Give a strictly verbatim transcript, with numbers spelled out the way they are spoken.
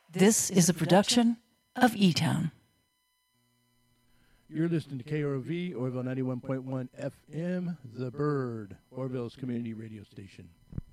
This is a production of E-Town. You're listening to K R O V, Orville ninety-one point one F M, The Bird, Orville's community radio station.